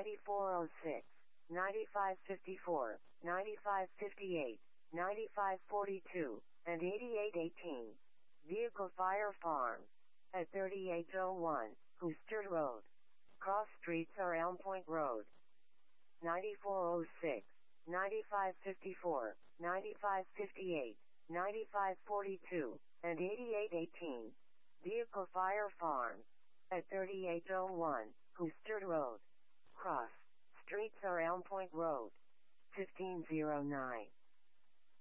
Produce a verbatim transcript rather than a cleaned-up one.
ninety-four oh six, ninety-five fifty-four, ninety-five fifty-eight, ninety-five forty-two, and eighty-eight eighteen. Vehicle Fire Farm. At thirty-eight oh one, Hooster Road. Cross streets are Elm Point Road. ninety-four oh six, ninety-five fifty-four, ninety-five fifty-eight, ninety-five forty-two, and eighty-eight eighteen. Vehicle Fire Farm. At thirty-eight oh one, Hooster Road. Cross streets are Elm Point Road. fifteen oh nine.